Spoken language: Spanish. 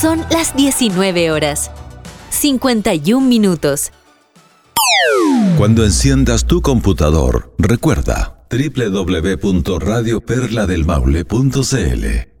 Son las 19 horas, 51 minutos. Cuando enciendas tu computador, recuerda www.radioperladelmaule.cl.